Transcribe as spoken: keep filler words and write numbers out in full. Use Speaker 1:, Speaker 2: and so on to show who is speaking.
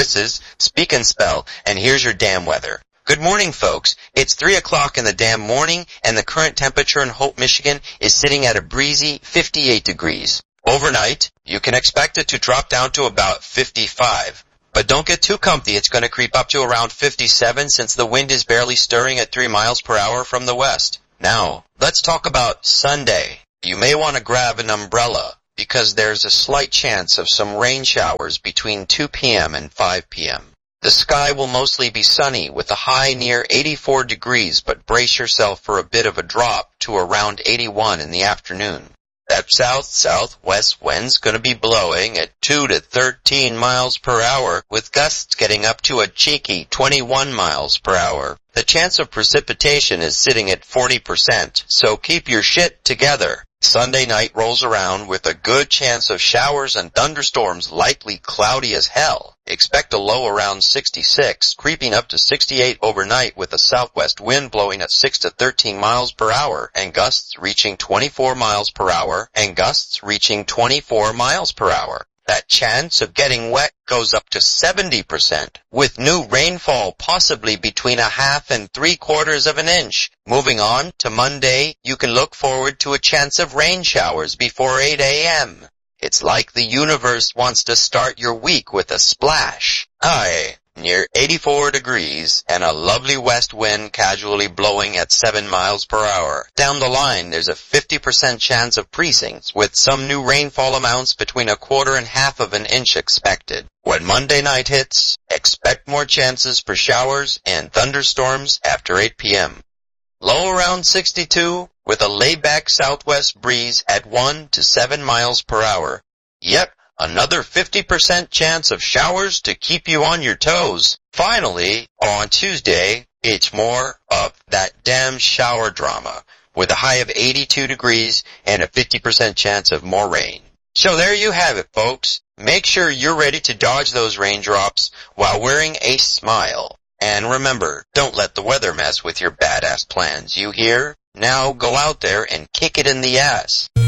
Speaker 1: This is Speak and Spell, and here's your damn weather. Good morning, folks. It's three o'clock in the damn morning, and the current temperature in Hope, Michigan is sitting at a breezy fifty-eight degrees. Overnight, you can expect it to drop down to about fifty-five. But don't get too comfy. It's going to creep up to around fifty-seven since the wind is barely stirring at three miles per hour from the west. Now, let's talk about Sunday. You may want to grab an umbrella because there's a slight chance of some rain showers between two p.m. and five p.m. The sky will mostly be sunny with a high near eighty-four degrees, but brace yourself for a bit of a drop to around eighty-one in the afternoon. That south-southwest wind's going to be blowing at two to thirteen miles per hour, with gusts getting up to a cheeky twenty-one miles per hour. The chance of precipitation is sitting at forty percent, so keep your shit together. Sunday night rolls around with a good chance of showers and thunderstorms, likely cloudy as hell. Expect a low around sixty-six, creeping up to sixty-eight overnight with a southwest wind blowing at six to thirteen miles per hour and gusts reaching twenty-four miles per hour and gusts reaching twenty-four miles per hour. That chance of getting wet goes up to seventy percent, with new rainfall possibly between a half and three quarters of an inch. Moving on to Monday, you can look forward to a chance of rain showers before eight a.m. It's like the universe wants to start your week with a splash. Aye, near eighty-four degrees and a lovely west wind casually blowing at seven miles per hour. Down the line, there's a fifty percent chance of precincts with some new rainfall amounts between a quarter and half of an inch expected. When Monday night hits, expect more chances for showers and thunderstorms after eight p.m. Low around sixty-two with a laid-back southwest breeze at one to seven miles per hour. Yep. Another fifty percent chance of showers to keep you on your toes. Finally, on Tuesday, it's more of that damn shower drama, with a high of eighty-two degrees and a fifty percent chance of more rain. So there you have it, folks. Make sure you're ready to dodge those raindrops while wearing a smile. And remember, don't let the weather mess with your badass plans, you hear? Now go out there and kick it in the ass.